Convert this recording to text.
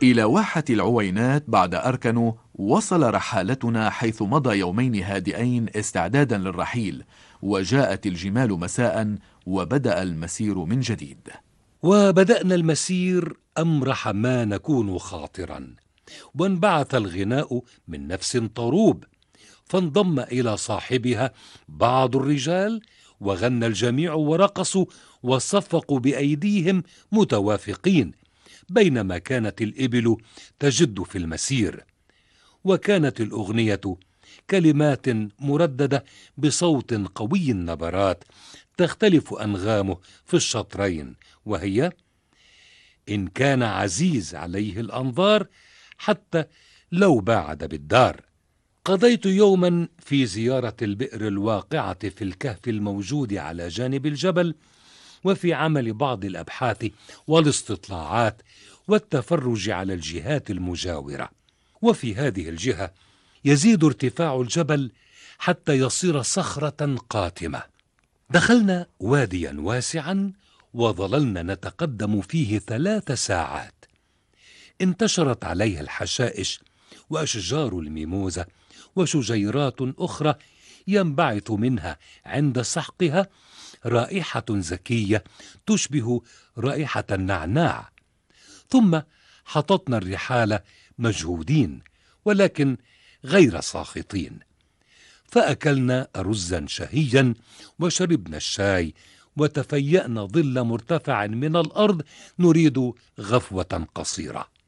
إلى واحة العوينات بعد أركنو وصل رحالتنا، حيث مضى يومين هادئين استعدادا للرحيل، وجاءت الجمال مساء وبدأ المسير من جديد. وبدأنا المسير أمرح ما نكون خاطرا، وانبعث الغناء من نفس طروب، فانضم إلى صاحبها بعض الرجال، وغنى الجميع ورقصوا وصفقوا بأيديهم متوافقين، بينما كانت الإبل تجد في المسير. وكانت الأغنية كلمات مرددة بصوت قوي النبرات تختلف أنغامه في الشطرين، وهي: إن كان عزيز عليه الأنظار حتى لو باعد بالدار. قضيت يوما في زيارة البئر الواقعة في الكهف الموجود على جانب الجبل، وفي عمل بعض الأبحاث والاستطلاعات والتفرج على الجهات المجاورة. وفي هذه الجهة يزيد ارتفاع الجبل حتى يصير صخرة قاتمة. دخلنا واديا واسعا وظللنا نتقدم فيه 3 ساعات. انتشرت عليها الحشائش وأشجار الميموزة وشجيرات أخرى ينبعث منها عند سحقها رائحة زكية تشبه رائحة النعناع. ثم حطتنا الرحال مجهودين ولكن غير ساخطين، فأكلنا رزا شهيا وشربنا الشاي وتفيأنا ظل مرتفع من الأرض نريد غفوة قصيرة.